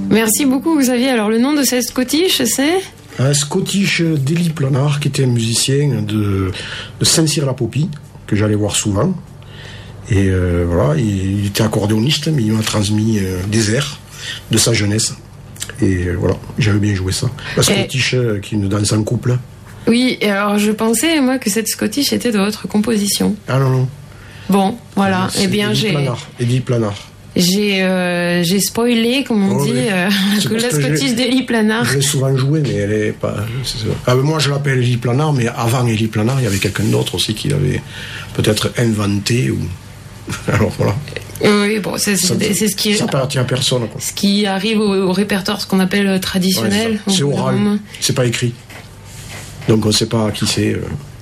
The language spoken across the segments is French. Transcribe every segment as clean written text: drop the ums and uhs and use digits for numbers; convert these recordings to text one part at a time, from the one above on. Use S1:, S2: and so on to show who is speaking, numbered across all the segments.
S1: Merci beaucoup, Xavier. Alors, le nom de cette Scottish, c'est
S2: un Scottish d'Élie Planard, qui était un musicien de Saint-Cyr-la-Popie, que j'allais voir souvent. Et voilà, il était accordéoniste, mais il m'a transmis des airs de sa jeunesse. Et voilà, j'avais bien joué ça. La Scottish qui est une danse en couple.
S1: Oui, et alors je pensais, moi, que cette Scottish était de votre composition.
S2: Ah non.
S1: Bon, voilà. Eh bien,
S2: Élie Planard.
S1: J'ai spoilé, comme on dit, que la Scottish d'Élie Planard.
S2: Je l'ai souvent joué, mais elle est pas... moi, je l'appelle Élie Planard, mais avant Élie Planard, il y avait quelqu'un d'autre aussi qui l'avait peut-être inventé ou... Alors voilà.
S1: Oui, bon, c'est ce qui...
S2: Ça appartient à personne, quoi.
S1: Ce qui arrive au répertoire, ce qu'on appelle traditionnel.
S2: Ouais, c'est oral, c'est pas écrit. Donc on ne sait pas qui c'est...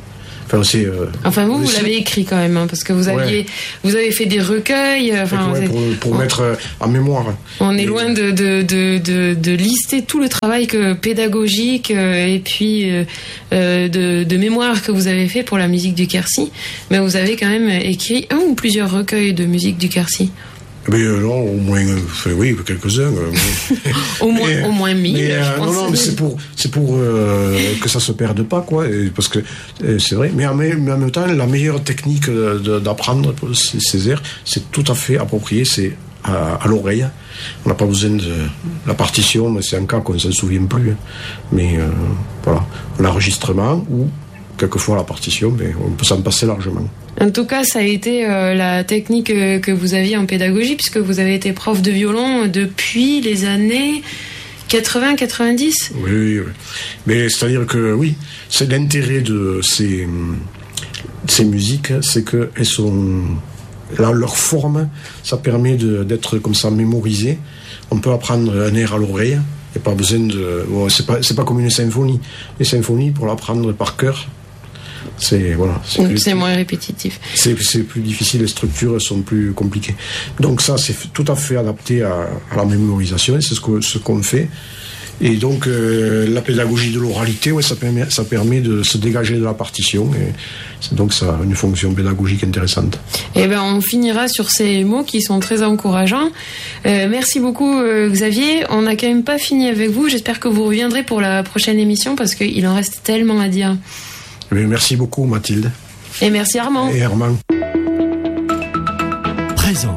S1: Enfin, vous l'avez écrit quand même, hein, parce que vous avez fait des recueils.
S2: Pour mettre en mémoire.
S1: On est loin de lister tout le travail pédagogique et puis de mémoire que vous avez fait pour la musique du Quercy. Mais vous avez quand même écrit un ou plusieurs recueils de musique du Quercy.
S2: Mais non, au moins, oui, quelques-uns.
S1: au moins 1000. Je pense.
S2: Non, mais c'est pour que ça se perde pas, quoi. Parce que c'est vrai. Mais en même temps, la meilleure technique d'apprendre ces airs, c'est tout à fait approprié. C'est à l'oreille. On n'a pas besoin de la partition, mais c'est un cas qu'on ne s'en souvient plus. Mais voilà, l'enregistrement ou quelquefois la partition, mais on peut s'en passer largement.
S1: En tout cas, ça a été la technique que vous aviez en pédagogie, puisque vous avez été prof de violon depuis les années 80-90.
S2: Oui. Mais c'est-à-dire que, oui, c'est l'intérêt de ces musiques, c'est qu'elles sont... leur forme, ça permet d'être comme ça mémorisé. On peut apprendre un air à l'oreille. Il n'y a pas besoin de... Bon, c'est pas comme une symphonie. Les symphonies, pour l'apprendre par cœur, c'est
S1: moins répétitif.
S2: C'est plus difficile, les structures sont plus compliquées. Donc ça, c'est tout à fait adapté à la mémorisation, et c'est ce qu'on fait. Et donc la pédagogie de l'oralité, ça permet de se dégager de la partition, et donc ça a une fonction pédagogique intéressante.
S1: Eh ben, on finira sur ces mots qui sont très encourageants. Merci beaucoup, Xavier. On n'a quand même pas fini avec vous. J'espère que vous reviendrez pour la prochaine émission, parce qu'il en reste tellement à dire.
S2: Mais merci beaucoup, Mathilde.
S1: Et merci, Armand.
S2: Et Herman.